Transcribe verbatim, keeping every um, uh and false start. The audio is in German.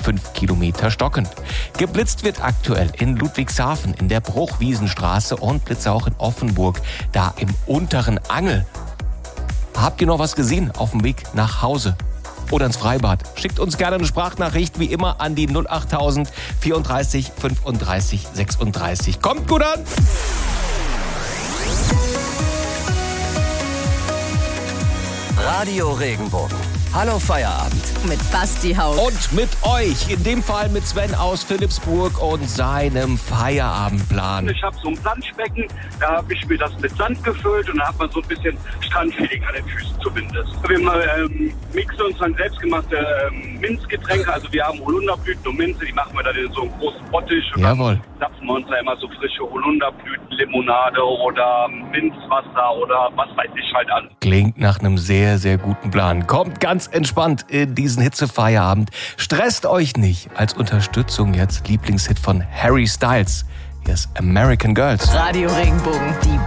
fünf Kilometer stockend. Geblitzt wird aktuell in Ludwigshafen, in der Bruchwiesenstraße und Blitze auch in Offenburg, da im unteren Angel. Habt ihr noch was gesehen auf dem Weg nach Hause oder ins Freibad? Schickt uns gerne eine Sprachnachricht, wie immer, an die null achttausend vierunddreißig fünfunddreißig sechsunddreißig. Kommt gut an! Radio Regenbogen. Hallo Feierabend. Mit Basti Haug. Und mit euch, in dem Fall mit Sven aus Philippsburg und seinem Feierabendplan. Ich habe so ein Planschbecken, da habe ich mir das mit Sand gefüllt und da hat man so ein bisschen Strandfeeling an den Füßen zumindest. Wir ähm, mixen uns dann selbstgemachte ähm, Minzgetränke, also wir haben Holunderblüten und Minze, die machen wir dann in so einem großen Bottich. Und Jawohl. Dann zapfen wir uns da immer so frische Holunderblütenlimonade oder Minzwasser oder was weiß ich halt an. Klingt nach einem sehr, sehr guten Plan. Kommt ganz entspannt in diesen Hitzefeierabend. Stresst euch nicht. Als Unterstützung jetzt Lieblingshit von Harry Styles. Hier ist American Girls. Radio Regenbogen, die